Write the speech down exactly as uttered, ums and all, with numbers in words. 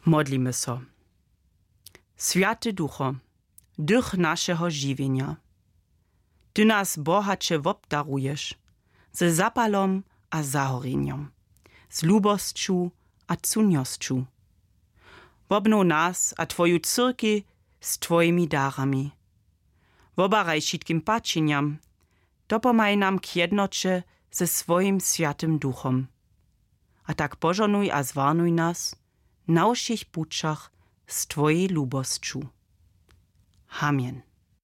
Modlimy so. Święty Ducho, duch naszego żywienia, Ty nas bohacze wobdarujesz, ze zapalom a zahorieniem, z lubosću a cunjosću. Wobnął nas a Twoju cyrki z Twoimi darami. Wobaraj wszystkim pačieniam, dopomaj nam k jednocie ze swoim Świętym Duchom. A tak pożonuj a zwarnuj nas na všich púčach z Twojej lubosću. Amen.